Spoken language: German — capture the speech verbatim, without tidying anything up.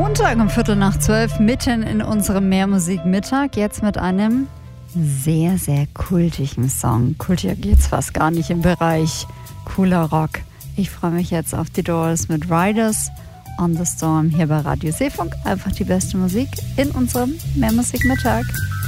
Montag um Viertel nach zwölf, mitten in unserem Mehrmusik-Mittag. Jetzt mit einem sehr, sehr kultigen Song. Kultiger geht's fast gar nicht im Bereich cooler Rock. Ich freue mich jetzt auf die Doors mit Riders on the Storm hier bei Radio Seefunk. Einfach die beste Musik in unserem Mehrmusik-Mittag.